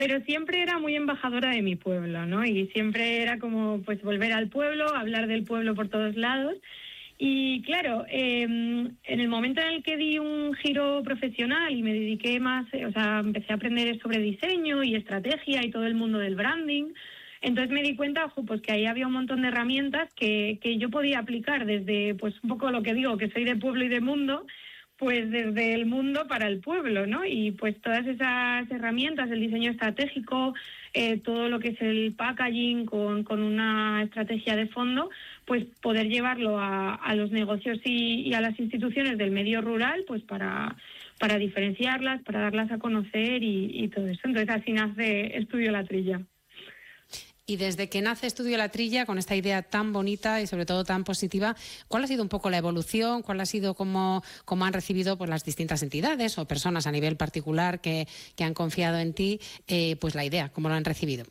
pero siempre era muy embajadora de mi pueblo, ¿no? Y siempre era como pues volver al pueblo, hablar del pueblo por todos lados. Y claro, en el momento en el que di un giro profesional y me dediqué más, o sea, empecé a aprender sobre diseño y estrategia y todo el mundo del branding, entonces me di cuenta, ojo, pues que ahí había un montón de herramientas que yo podía aplicar desde, pues un poco lo que digo, que soy de pueblo y de mundo, pues desde el mundo para el pueblo, ¿no? Y pues todas esas herramientas, el diseño estratégico, todo lo que es el packaging con una estrategia de fondo, pues poder llevarlo a los negocios y a las instituciones del medio rural, pues para diferenciarlas, para darlas a conocer y todo eso. Entonces así nace Estudio La Trilla. Y desde que nace Estudio La Trilla, con esta idea tan bonita y sobre todo tan positiva, ¿cuál ha sido un poco la evolución? ¿Cuál ha sido cómo han recibido pues, las distintas entidades o personas a nivel particular que han confiado en ti, pues la idea? ¿Cómo lo han recibido?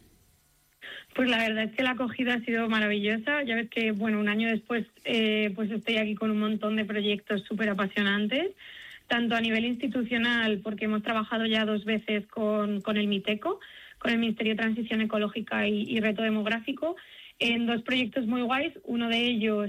Pues la verdad es que la acogida ha sido maravillosa. Ya ves que, bueno, un año después pues estoy aquí con un montón de proyectos súper apasionantes, tanto a nivel institucional, porque hemos trabajado ya 2 veces con el MITECO, con el Ministerio de Transición Ecológica y Reto Demográfico, en 2 proyectos muy guays. Uno de ellos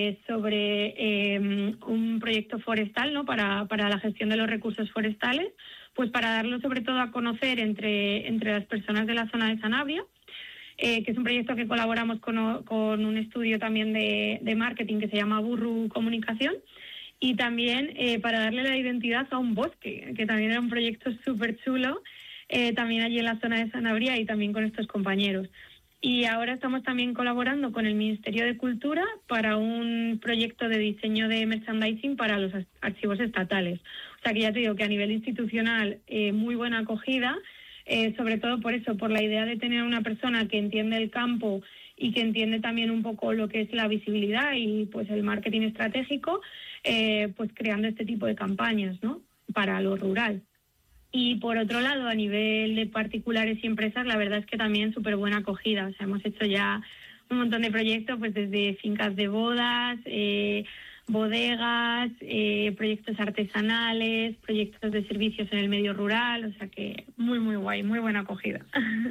sobre un proyecto forestal, ¿no? Para la gestión de los recursos forestales, pues para darlo sobre todo a conocer entre las personas de la zona de Sanabria, que es un proyecto que colaboramos con un estudio también de marketing que se llama Burru Comunicación, y también para darle la identidad a un bosque, que también era un proyecto súper chulo, también allí en la zona de Sanabria y también con estos compañeros. Y ahora estamos también colaborando con el Ministerio de Cultura para un proyecto de diseño de merchandising para los archivos estatales. O sea que ya te digo que a nivel institucional muy buena acogida, sobre todo por eso, por la idea de tener una persona que entiende el campo y que entiende también un poco lo que es la visibilidad y pues el marketing estratégico, pues creando este tipo de campañas, ¿no? Para lo rural. Y por otro lado, a nivel de particulares y empresas, la verdad es que también súper buena acogida. O sea, hemos hecho ya un montón de proyectos, pues desde fincas de bodas, bodegas, proyectos artesanales, proyectos de servicios en el medio rural. O sea que muy, muy guay, muy buena acogida.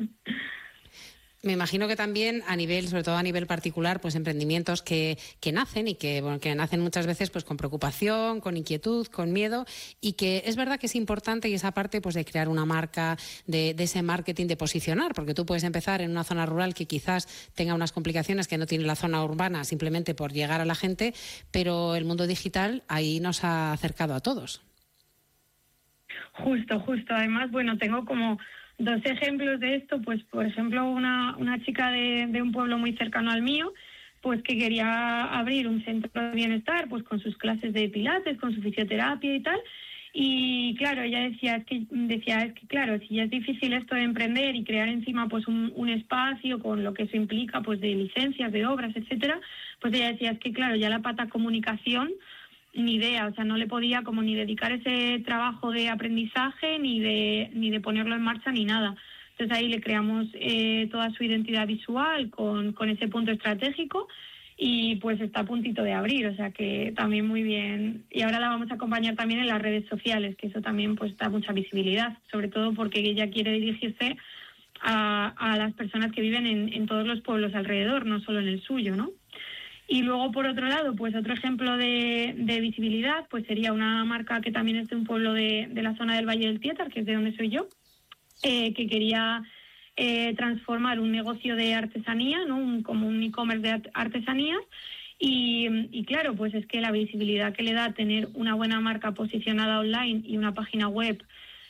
Me imagino que también a nivel, sobre todo a nivel particular, pues emprendimientos que nacen y que nacen muchas veces pues con preocupación, con inquietud, con miedo, y que es verdad que es importante y esa parte pues de crear una marca, de ese marketing, de posicionar, porque tú puedes empezar en una zona rural que quizás tenga unas complicaciones que no tiene la zona urbana simplemente por llegar a la gente, pero el mundo digital ahí nos ha acercado a todos. Justo. Además, bueno, tengo como 2 ejemplos de esto, pues por ejemplo una chica de un pueblo muy cercano al mío, pues que quería abrir un centro de bienestar, pues con sus clases de pilates, con su fisioterapia y tal. Y claro, ella decía es que claro, si ya es difícil esto de emprender y crear encima pues un espacio con lo que eso implica, pues de licencias, de obras, etcétera, pues ella decía es que claro, ya la pata comunicación ni idea, o sea, no le podía como ni dedicar ese trabajo de aprendizaje ni de ponerlo en marcha ni nada. Entonces ahí le creamos toda su identidad visual con ese punto estratégico y pues está a puntito de abrir, o sea que también muy bien. Y ahora la vamos a acompañar también en las redes sociales, que eso también pues da mucha visibilidad, sobre todo porque ella quiere dirigirse a las personas que viven en todos los pueblos alrededor, no solo en el suyo, ¿no? Y luego, por otro lado, pues otro ejemplo de visibilidad, pues sería una marca que también es de un pueblo de la zona del Valle del Tietar, que es de donde soy yo, que quería transformar un negocio de artesanía, ¿no? Como un e-commerce de artesanías. Y claro, pues es que la visibilidad que le da tener una buena marca posicionada online y una página web,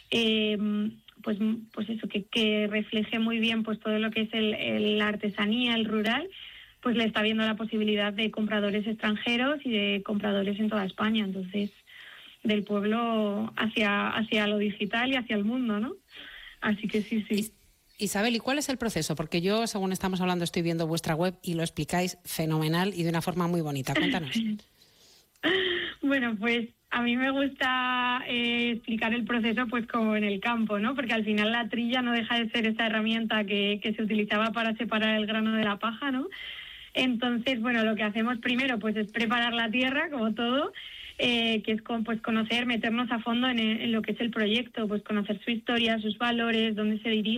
pues eso, que refleje muy bien pues todo lo que es la artesanía, el rural, pues le está viendo la posibilidad de compradores extranjeros y de compradores en toda España. Entonces, del pueblo hacia lo digital y hacia el mundo, ¿no? Así que sí. Isabel, ¿y cuál es el proceso? Porque yo, según estamos hablando, estoy viendo vuestra web y lo explicáis fenomenal y de una forma muy bonita. Cuéntanos. Bueno, pues a mí me gusta explicar el proceso pues como en el campo, ¿no? Porque al final la trilla no deja de ser esa herramienta que se utilizaba para separar el grano de la paja, ¿no? Entonces, bueno, lo que hacemos primero pues es preparar la tierra, como todo, que es pues conocer, meternos a fondo en lo que es el proyecto, pues conocer su historia, sus valores, dónde se dirige